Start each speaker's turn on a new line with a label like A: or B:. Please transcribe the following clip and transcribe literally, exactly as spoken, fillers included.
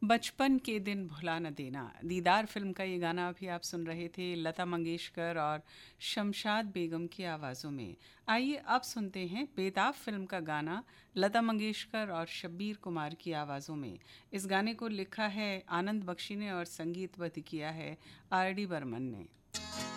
A: बचपन के दिन भुला न देना, दीदार फिल्म का ये गाना अभी आप सुन रहे थे लता मंगेशकर और शमशाद बेगम की आवाज़ों में। आइए अब सुनते हैं बेताब फिल्म का गाना लता मंगेशकर और शब्बीर कुमार की आवाज़ों में। इस गाने को लिखा है आनंद बख्शी ने और संगीतबद्ध किया है आर डी बर्मन ने।